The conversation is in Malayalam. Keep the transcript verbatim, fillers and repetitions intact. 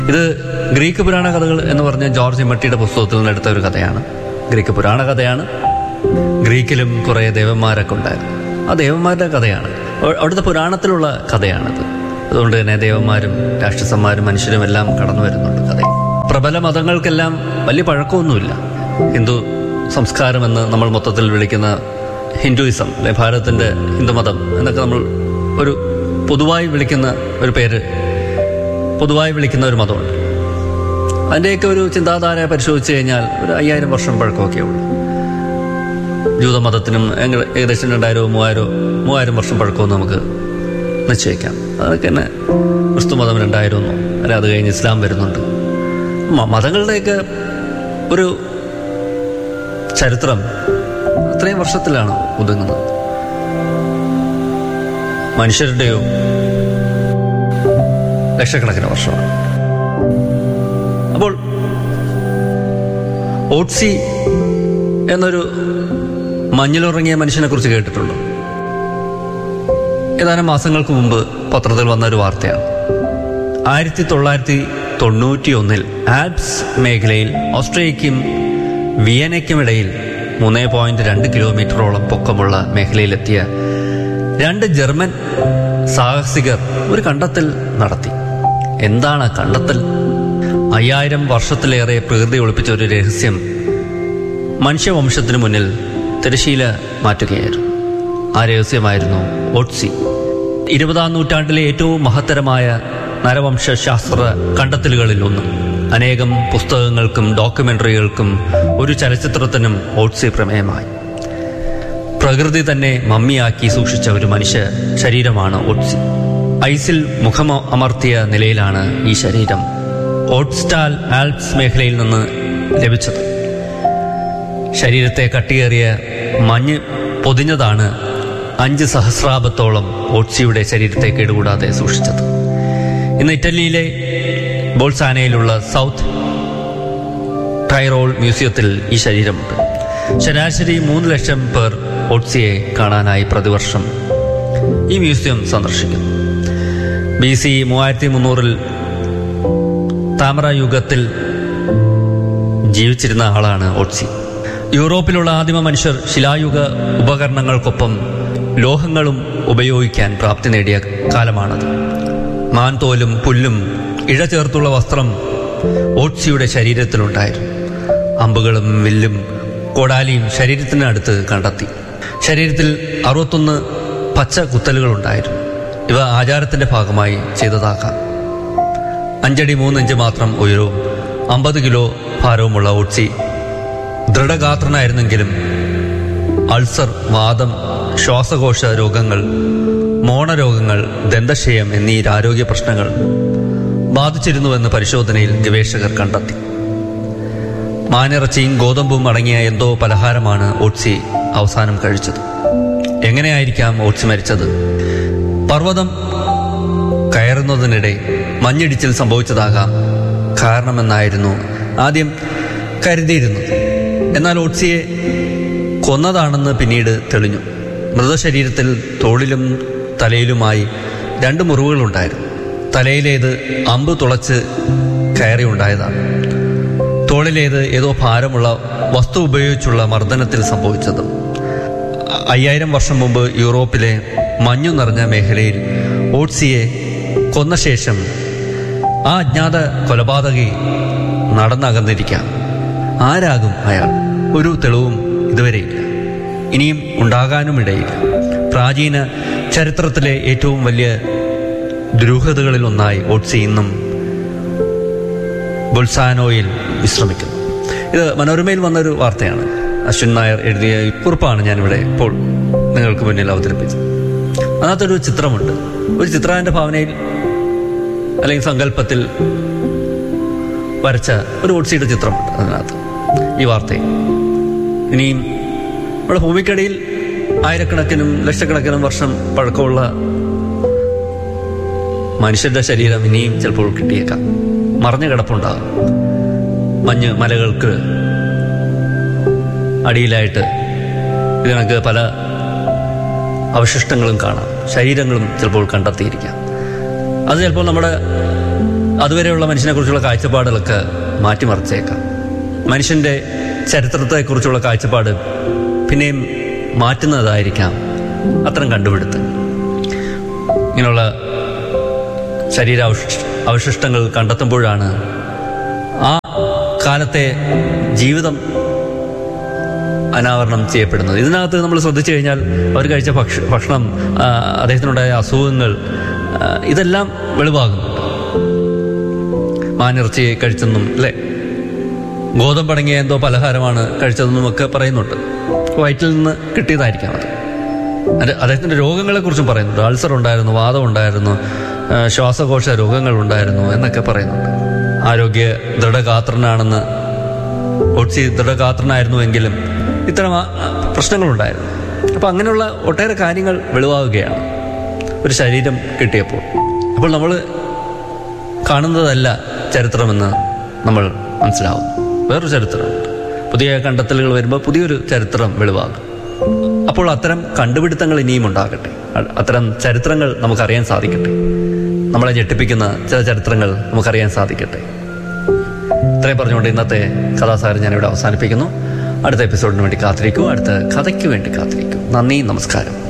ഇത് ഗ്രീക്ക് പുരാണ കഥകൾ എന്ന് പറഞ്ഞ ജോർജ് ഇമ്മട്ടിയുടെ പുസ്തകത്തിൽ നിന്ന് എടുത്ത ഒരു കഥയാണ്. ഗ്രീക്ക് പുരാണ കഥയാണ്. ഗ്രീക്കിലും കുറേ ദേവന്മാരൊക്കെ ഉണ്ടായിരുന്നു. ആ ദേവന്മാരുടെ കഥയാണ്, അവിടുത്തെ പുരാണത്തിലുള്ള കഥയാണിത്. അതുകൊണ്ട് തന്നെ ദേവന്മാരും രാക്ഷസന്മാരും മനുഷ്യരും എല്ലാം കടന്നു വരുന്നുണ്ട് കഥയിൽ. പ്രബല മതങ്ങൾക്കെല്ലാം വലിയ പഴക്കമൊന്നുമില്ല. ഹിന്ദു സംസ്കാരമെന്ന് നമ്മൾ മൊത്തത്തിൽ വിളിക്കുന്ന ഹിന്ദുയിസം, അല്ലെ ഭാരതത്തിൻ്റെ ഹിന്ദുമതം എന്നൊക്കെ നമ്മൾ ഒരു പൊതുവായി വിളിക്കുന്ന ഒരു പേര്, പൊതുവായി വിളിക്കുന്ന ഒരു മതമുണ്ട്. അതിൻ്റെയൊക്കെ ഒരു ചിന്താധാര പരിശോധിച്ച് കഴിഞ്ഞാൽ ഒരു അയ്യായിരം വർഷം പഴക്കമൊക്കെ ഉള്ളൂ. ജൂതമതത്തിനും ഏകദേശം രണ്ടായിരവും മൂവായിരവും മൂവായിരം വർഷം പഴക്കവും നമുക്ക് നിശ്ചയിക്കാം. അതൊക്കെ തന്നെ ക്രിസ്തു മതം രണ്ടായിരമൊന്നോ അല്ലെ, അത് കഴിഞ്ഞ് ഇസ്ലാം വരുന്നുണ്ട്. മതങ്ങളുടെയൊക്കെ ഒരു ചരിത്രം അത്രയും വർഷത്തിലാണ് ഒതുങ്ങുന്നത്. മനുഷ്യരുടെയോ ലക്ഷക്കണക്കിന് വർഷമാണ്. അപ്പോൾ ഓട്സി എന്നൊരു മഞ്ഞിലുറങ്ങിയ മനുഷ്യനെ കുറിച്ച് കേട്ടിട്ടുണ്ടോ? ഏതാനും മാസങ്ങൾക്ക് മുമ്പ് പത്രത്തിൽ വന്ന ഒരു വാർത്തയാണ്. ആയിരത്തി തൊള്ളായിരത്തി തൊണ്ണൂറ്റി ഒന്നിൽ ആൽപ്സ് മേഖലയിൽ ഓസ്ട്രിയയ്ക്കും വിയനയ്ക്കുമിടയിൽ മൂന്ന് പോയിന്റ് രണ്ട് കിലോമീറ്ററോളം പൊക്കമുള്ള മേഖലയിലെത്തിയ രണ്ട് ജർമ്മൻ സാഹസികർ ഒരു കണ്ടെത്തൽ നടത്തി. എന്താണ് ആ കണ്ടെത്തൽ? അയ്യായിരം വർഷത്തിലേറെ പ്രകൃതി ഒളിപ്പിച്ച ഒരു രഹസ്യം മനുഷ്യവംശത്തിനു മുന്നിൽ തിരശീല മാറ്റുകയായിരുന്നു. ആ രഹസ്യമായിരുന്നു ഓട്സി. ഇരുപതാം നൂറ്റാണ്ടിലെ ഏറ്റവും മഹത്തരമായ നരവംശ ശാസ്ത്ര കണ്ടെത്തലുകളിൽ ഒന്ന്. അനേകം പുസ്തകങ്ങൾക്കും ഡോക്യുമെന്ററികൾക്കും ഒരു ചലച്ചിത്രത്തിനും ഓട്സി പ്രമേയമായി. പ്രകൃതി തന്നെ മമ്മിയാക്കി സൂക്ഷിച്ച ഒരു മനുഷ്യ ശരീരമാണ് ഓട്സി. ഐസിൽ മുഖം അമർത്തിയ നിലയിലാണ് ഈ ശരീരം ഓട്സ്റ്റാൽ ആൽപ്സ് മേഖലയിൽ നിന്ന് ലഭിച്ചത്. ശരീരത്തെ കട്ടിയേറിയ മഞ്ഞ് പൊതിഞ്ഞതാണ് അഞ്ച് സഹസ്രാബ്ദത്തോളം ഓട്സിയുടെ ശരീരത്തെ കേടുകൂടാതെ സൂക്ഷിച്ചത്. ഇന്ന് ഇറ്റലിയിലെ ബോൾസാനയിലുള്ള സൗത്ത് ടൈറോൾ മ്യൂസിയത്തിൽ ഈ ശരീരമുണ്ട്. ശരാശരി മൂന്ന് ലക്ഷം പേർ ഓട്സിയെ കാണാനായി പ്രതിവർഷം ഈ മ്യൂസിയം സന്ദർശിക്കുന്നു. ബി സി മൂവായിരത്തി മുന്നൂറിൽ താമര യുഗത്തിൽ ജീവിച്ചിരുന്ന ആളാണ് ഓട്സി. യൂറോപ്പിലുള്ള ആദിമ മനുഷ്യർ ശിലായുഗ ഉപകരണങ്ങൾക്കൊപ്പം ലോഹങ്ങളും ഉപയോഗിക്കാൻ പ്രാപ്തി നേടിയ കാലമാണത്. മാൻതോലും പുല്ലും ഇഴ ചേർത്തുള്ള വസ്ത്രം ഓട്സിയുടെ ശരീരത്തിലുണ്ടായിരുന്നു. അമ്പുകളും വില്ലും കോടാലിയും ശരീരത്തിനടുത്ത് കണ്ടെത്തി. ശരീരത്തിൽ അറുപത്തൊന്ന് പച്ച കുത്തലുകളുണ്ടായിരുന്നു. ഇവ ആചാരത്തിന്റെ ഭാഗമായി ചെയ്തതാകാം. അഞ്ചടി മൂന്നിഞ്ച് മാത്രം ഉയരവും അമ്പത് കിലോ ഭാരവുമുള്ള ഓട്സി ദൃഢഗാത്രനായിരുന്നെങ്കിലും അൾസർ, വാദം, ശ്വാസകോശ രോഗങ്ങൾ, മോണരോഗങ്ങൾ, ദന്തക്ഷയം എന്നീ ആരോഗ്യ പ്രശ്നങ്ങൾ ബാധിച്ചിരുന്നുവെന്ന് പരിശോധനയിൽ ഗവേഷകർ കണ്ടെത്തി. മാനിറച്ചിയും ഗോതമ്പും അടങ്ങിയ എന്തോ പലഹാരമാണ് ഓട്സി അവസാനം കഴിച്ചത്. എങ്ങനെയായിരിക്കാം ഓട്സി മരിച്ചത്? പർവ്വതം കയറുന്നതിനിടെ മഞ്ഞിടിച്ചിൽ സംഭവിച്ചതാകാം കാരണമെന്നായിരുന്നു ആദ്യം കരുതിയിരുന്നത്. എന്നാൽ ഓട്സിയെ കൊന്നതാണെന്ന് പിന്നീട് തെളിഞ്ഞു. മൃതശരീരത്തിൽ തോളിലും തലയിലുമായി രണ്ട് മുറിവുകളുണ്ടായിരുന്നു. തലയിലേത് അമ്പ് തുളച്ച് കയറി ഉണ്ടായതാണ്. തോളിലേത് ഏതോ ഭാരമുള്ള വസ്തു ഉപയോഗിച്ചുള്ള മർദ്ദനത്തിൽ സംഭവിച്ചതും. അയ്യായിരം വർഷം മുമ്പ് യൂറോപ്പിലെ മഞ്ഞു നിറഞ്ഞ മേഖലയിൽ ഓട്സിയെ കൊന്ന ശേഷം ആ അജ്ഞാത കൊലപാതകി നടന്നകന്നിരിക്കാം. ആരാകും അയാൾ? ഒരു തെളിവും ഇതുവരെയില്ല, ഇനിയും ഉണ്ടാകാനുമിടയില്ല. പ്രാചീന ചരിത്രത്തിലെ ഏറ്റവും വലിയ ദുരൂഹതകളിൽ ഒന്നായി ഓട്സി ഇന്നും ബൊൾസാനോയിൽ വിശ്രമിക്കുന്നു. ഇത് മനോരമയിൽ വന്നൊരു വാർത്തയാണ്. അശ്വിൻ നായർ എഴുതിയ കുറിപ്പാണ് ഞാനിവിടെ ഇപ്പോൾ നിങ്ങൾക്ക് മുന്നിൽ അവതരിപ്പിച്ചത്. അതിനകത്തൊരു ചിത്രമുണ്ട്. ഒരു ചിത്രാന്റെ ഭാവനയിൽ അല്ലെങ്കിൽ സങ്കല്പത്തിൽ വരച്ച ഒരു ഓട്സിയുടെ ചിത്രമുണ്ട് അതിനകത്ത് ഈ വാർത്തയിൽ. ഇനിയും നമ്മുടെ ഭൂമിക്കടിയിൽ ആയിരക്കണക്കിനും ലക്ഷക്കണക്കിനും വർഷം പഴക്കമുള്ള മനുഷ്യന്റെ ശരീരം ഇനിയും ചിലപ്പോൾ കിട്ടിയേക്കാം. മറഞ്ഞു കിടപ്പുണ്ടാകും. മഞ്ഞ് മലകൾക്ക് അടിയിലായിട്ട് ഇതിനൊക്കെ പല അവശിഷ്ടങ്ങളും കാണാം. ശരീരങ്ങളും ചിലപ്പോൾ കണ്ടെത്തിയിരിക്കാം. അത് ചിലപ്പോൾ നമ്മുടെ അതുവരെയുള്ള മനുഷ്യനെക്കുറിച്ചുള്ള കാഴ്ചപ്പാടുകളൊക്കെ മാറ്റിമറിച്ചേക്കാം. മനുഷ്യൻ്റെ ചരിത്രത്തെക്കുറിച്ചുള്ള കാഴ്ചപ്പാട് പിന്നെയും മാറ്റുന്നതായിരിക്കാം അത്തരം കണ്ടുപിടുത്തം. ഇങ്ങനെയുള്ള ശരീരാവശിഷ്ട അവശിഷ്ടങ്ങൾ കണ്ടെത്തുമ്പോഴാണ് ആ കാലത്തെ ജീവിതം അനാവരണം ചെയ്യപ്പെടുന്നത്. ഇതിനകത്ത് നമ്മൾ ശ്രദ്ധിച്ചു കഴിഞ്ഞാൽ അവർ കഴിച്ച ഭക്ഷ ഭക്ഷണം അദ്ദേഹത്തിനുണ്ടായ അസുഖങ്ങൾ ഇതെല്ലാം വെളിവാകുന്നുണ്ട്. മാനിറച്ചി കഴിച്ചെന്നും അല്ലേ, ഗോതമ്പടങ്ങിയ എന്തോ പലഹാരമാണ് കഴിച്ചതെന്നും ഒക്കെ പറയുന്നുണ്ട്. വയറ്റിൽ നിന്ന് കിട്ടിയതായിരിക്കാം അത്. അദ്ദേഹത്തിൻ്റെ രോഗങ്ങളെക്കുറിച്ചും പറയുന്നുണ്ട്. അൾസർ ഉണ്ടായിരുന്നു, വാദം ഉണ്ടായിരുന്നു, ശ്വാസകോശ രോഗങ്ങൾ ഉണ്ടായിരുന്നു എന്നൊക്കെ പറയുന്നുണ്ട്. ആരോഗ്യ ദൃഢഗാത്രനാണെന്ന് ഒട്സി ദൃഢഗാത്രനായിരുന്നുവെങ്കിലും ഇത്തരം പ്രശ്നങ്ങളുണ്ടായിരുന്നു. അപ്പം അങ്ങനെയുള്ള ഒട്ടേറെ കാര്യങ്ങൾ വെളിവാകുകയാണ് ഒരു ശരീരം കിട്ടിയപ്പോൾ. അപ്പോൾ നമ്മൾ കാണുന്നതല്ല ചരിത്രമെന്ന് നമ്മൾ മനസ്സിലാവുന്നു. വേറൊരു ചരിത്രമുണ്ട്. പുതിയ കണ്ടെത്തലുകൾ വരുമ്പോൾ പുതിയൊരു ചരിത്രം വെളിവാകും. അപ്പോൾ അത്തരം കണ്ടുപിടുത്തങ്ങൾ ഇനിയും ഉണ്ടാകട്ടെ, അത്തരം ചരിത്രങ്ങൾ നമുക്കറിയാൻ സാധിക്കട്ടെ, നമ്മളെ ഞെട്ടിപ്പിക്കുന്ന ചില ചരിത്രങ്ങൾ നമുക്കറിയാൻ സാധിക്കട്ടെ. ഇത്രയും പറഞ്ഞുകൊണ്ട് ഇന്നത്തെ കഥാസാരം ഞാനിവിടെ അവസാനിപ്പിക്കുന്നു. അടുത്ത എപ്പിസോഡിന് വേണ്ടി കാത്തിരിക്കൂ, അടുത്ത കഥയ്ക്ക് വേണ്ടി കാത്തിരിക്കൂ. നന്ദി, നമസ്കാരം.